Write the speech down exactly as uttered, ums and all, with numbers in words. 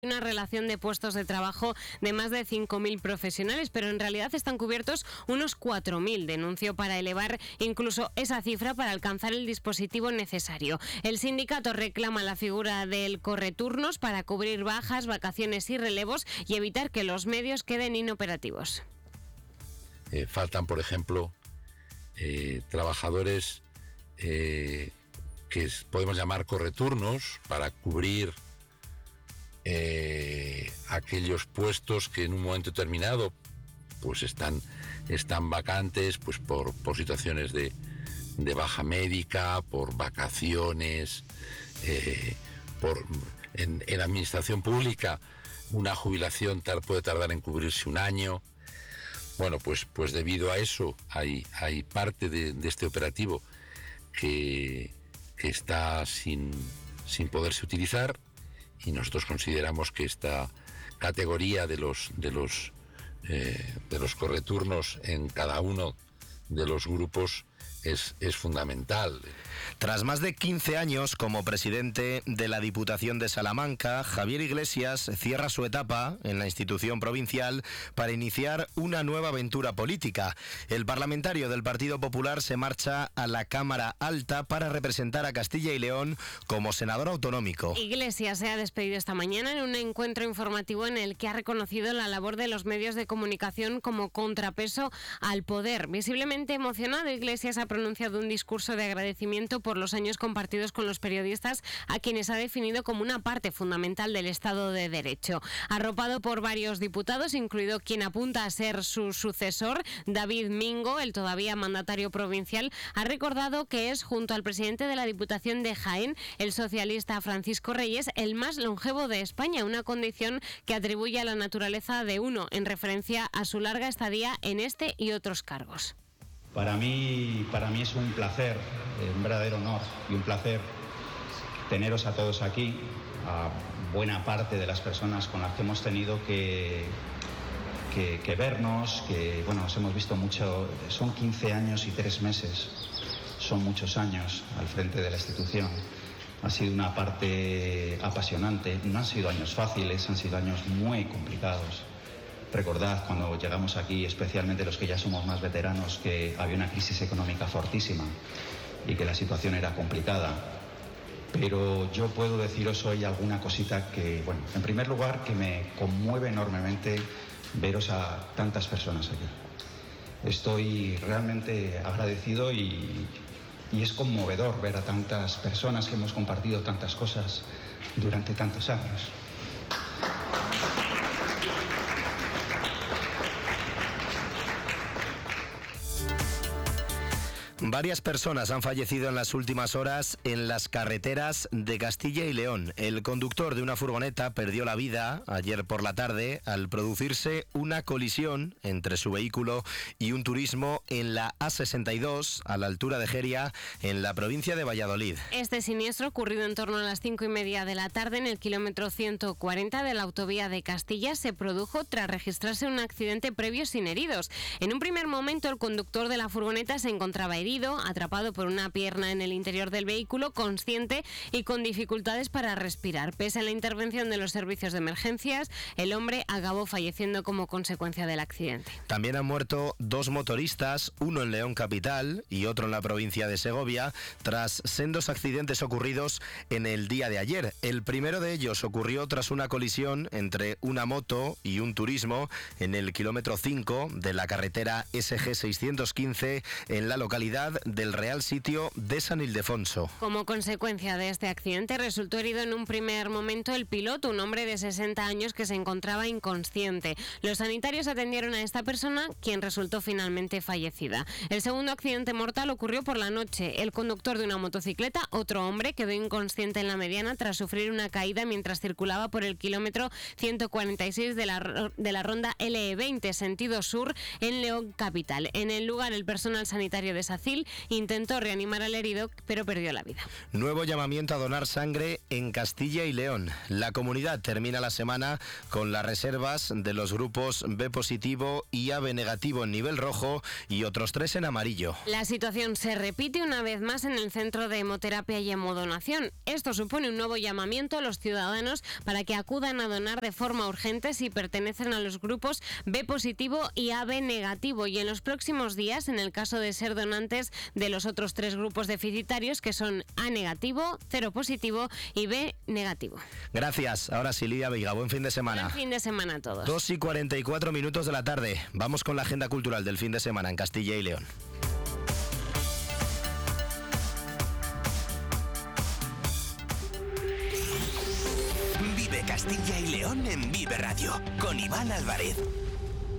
Una relación de puestos de trabajo de más de cinco mil profesionales, pero en realidad están cubiertos unos cuatro mil. Denunció para elevar incluso esa cifra para alcanzar el dispositivo necesario. El sindicato reclama la figura del correturnos para cubrir bajas, vacaciones y relevos y evitar que los medios queden inoperativos. Eh, faltan, por ejemplo, eh, trabajadores eh, que podemos llamar correturnos para cubrir Eh, aquellos puestos que en un momento determinado pues están, están vacantes pues por, por situaciones de, de baja médica, por vacaciones, eh, por en, en administración pública una jubilación tar, puede tardar en cubrirse un año. Bueno, pues, pues debido a eso hay, hay parte de, de este operativo que, que está sin, sin poderse utilizar. Y nosotros consideramos que esta categoría de los de los eh, de los correturnos en cada uno de los grupos es, es fundamental. Tras más de quince años como presidente de la Diputación de Salamanca, Javier Iglesias cierra su etapa en la institución provincial para iniciar una nueva aventura política. El parlamentario del Partido Popular se marcha a la Cámara Alta para representar a Castilla y León como senador autonómico. Iglesias se ha despedido esta mañana en un encuentro informativo en el que ha reconocido la labor de los medios de comunicación como contrapeso al poder. Visiblemente emocionado, Iglesias ha pronunciado un discurso de agradecimiento por los años compartidos con los periodistas, a quienes ha definido como una parte fundamental del Estado de Derecho. Arropado por varios diputados, incluido quien apunta a ser su sucesor, David Mingo, el todavía mandatario provincial, ha recordado que es, junto al presidente de la Diputación de Jaén, el socialista Francisco Reyes, el más longevo de España, una condición que atribuye a la naturaleza de uno, en referencia a su larga estadía en este y otros cargos. Para mí, para mí es un placer, un verdadero honor y un placer teneros a todos aquí, a buena parte de las personas con las que hemos tenido que, que, que vernos, que bueno, nos hemos visto mucho. Son quince años y tres meses, son muchos años al frente de la institución. Ha sido una parte apasionante, no han sido años fáciles, han sido años muy complicados. Recordad cuando llegamos aquí, especialmente los que ya somos más veteranos, que había una crisis económica fortísima y que la situación era complicada. Pero yo puedo deciros hoy alguna cosita que, bueno, en primer lugar, que me conmueve enormemente veros a tantas personas aquí. Estoy realmente agradecido y, y es conmovedor ver a tantas personas que hemos compartido tantas cosas durante tantos años. Varias personas han fallecido en las últimas horas en las carreteras de Castilla y León. El conductor de una furgoneta perdió la vida ayer por la tarde al producirse una colisión entre su vehículo y un turismo en la A sesenta y dos, a la altura de Jeria, en la provincia de Valladolid. Este siniestro, ocurrido en torno a las cinco y media de la tarde en el kilómetro ciento cuarenta de la autovía de Castilla, se produjo tras registrarse un accidente previo sin heridos. En un primer momento, el conductor de la furgoneta se encontraba herido, atrapado por una pierna en el interior del vehículo, consciente y con dificultades para respirar. Pese a la intervención de los servicios de emergencias, el hombre acabó falleciendo como consecuencia del accidente. También han muerto dos motoristas, uno en León capital y otro en la provincia de Segovia, tras sendos accidentes ocurridos en el día de ayer. El primero de ellos ocurrió tras una colisión entre una moto y un turismo en el kilómetro cinco de la carretera S G seiscientos quince en la localidad del Real Sitio de San Ildefonso. Como consecuencia de este accidente, resultó herido en un primer momento el piloto, un hombre de sesenta años que se encontraba inconsciente. Los sanitarios atendieron a esta persona, quien resultó finalmente fallecida. El segundo accidente mortal ocurrió por la noche. El conductor de una motocicleta, otro hombre, quedó inconsciente en la mediana tras sufrir una caída mientras circulaba por el kilómetro ciento cuarenta y seis de la, de la ronda L E veinte, sentido sur, en León capital. En el lugar, el personal sanitario de SACIR Alguacil intentó reanimar al herido, pero perdió la vida. Nuevo llamamiento a donar sangre en Castilla y León. La comunidad termina la semana con las reservas de los grupos B positivo y A B negativo en nivel rojo y otros tres en amarillo. La situación se repite una vez más en el Centro de Hemoterapia y Hemodonación. Esto supone un nuevo llamamiento a los ciudadanos para que acudan a donar de forma urgente si pertenecen a los grupos B positivo y A B negativo, y en los próximos días, en el caso de ser donantes de los otros tres grupos deficitarios, que son A negativo, cero positivo y B negativo. Gracias. Ahora sí, Lidia Veiga, buen fin de semana. Buen fin de semana a todos. dos y cuarenta y cuatro minutos de la tarde. Vamos con la agenda cultural del fin de semana en Castilla y León. Vive Castilla y León en Vive Radio, con Iván Álvarez.